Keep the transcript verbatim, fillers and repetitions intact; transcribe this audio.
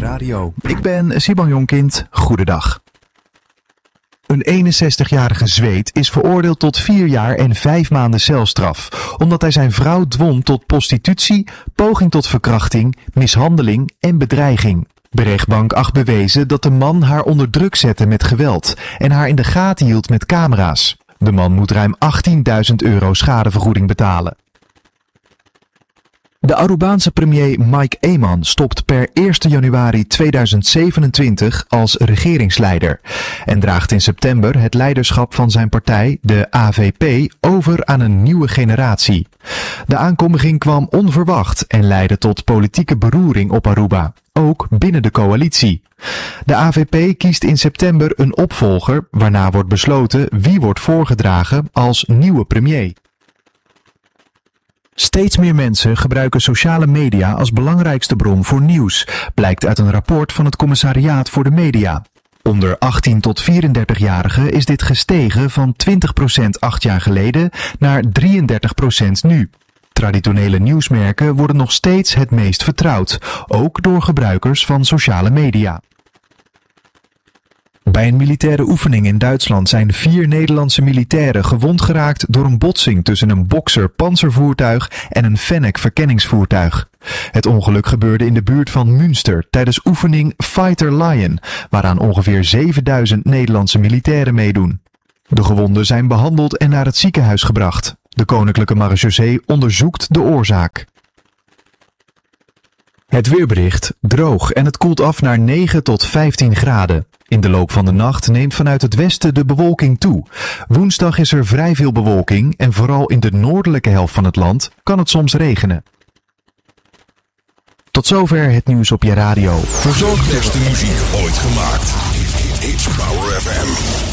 Radio. Ik ben Siban Jonkind. Goedendag. Een eenenzestigjarige Zweed is veroordeeld tot vier jaar en vijf maanden celstraf, omdat hij zijn vrouw dwong tot prostitutie, poging tot verkrachting, mishandeling en bedreiging. De rechtbank acht bewezen dat de man haar onder druk zette met geweld en haar in de gaten hield met camera's. De man moet ruim achttienduizend euro schadevergoeding betalen. De Arubaanse premier Mike Eman stopt per eerste januari tweeduizend zevenentwintig als regeringsleider en draagt in september het leiderschap van zijn partij, de A V P, over aan een nieuwe generatie. De aankondiging kwam onverwacht en leidde tot politieke beroering op Aruba, ook binnen de coalitie. De A V P kiest in september een opvolger, waarna wordt besloten wie wordt voorgedragen als nieuwe premier. Steeds meer mensen gebruiken sociale media als belangrijkste bron voor nieuws, blijkt uit een rapport van het Commissariaat voor de Media. Onder achttien tot vierendertigjarigen is dit gestegen van twintig procent acht jaar geleden naar drieëndertig procent nu. Traditionele nieuwsmerken worden nog steeds het meest vertrouwd, ook door gebruikers van sociale media. Bij een militaire oefening in Duitsland zijn vier Nederlandse militairen gewond geraakt door een botsing tussen een Boxer panzervoertuig en een Fennec verkenningsvoertuig. Het ongeluk gebeurde in de buurt van Münster tijdens oefening Fighter Lion, waaraan ongeveer zevenduizend Nederlandse militairen meedoen. De gewonden zijn behandeld en naar het ziekenhuis gebracht. De Koninklijke Marechaussee onderzoekt de oorzaak. Het weerbericht: droog en het koelt af naar negen tot vijftien graden. In de loop van de nacht neemt vanuit het westen de bewolking toe. Woensdag is er vrij veel bewolking en vooral in de noordelijke helft van het land kan het soms regenen. Tot zover het nieuws op je radio. Verzorgd beste muziek ooit gemaakt. It's Power F M.